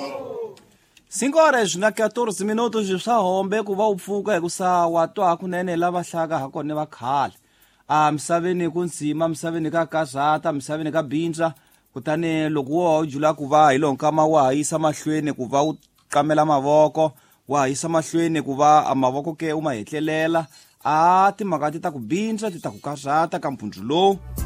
5 horas na 14 minutos swa hombe ku va u pfuka hi ku sawa twa kunene lava hlaka hakone va khale misaveni ku ndzima misaveni ka kazata misaveni ka bindza kutani loko wo u jula ku va hi lonkama wa ha yisa mahlweni ku va u qamela mavoko wa ha yisa mahlweni ku va a mavoko ke u ma hetlelela timhaka ti ta ku bindza ti ta ku kazata ka mpundzu lowu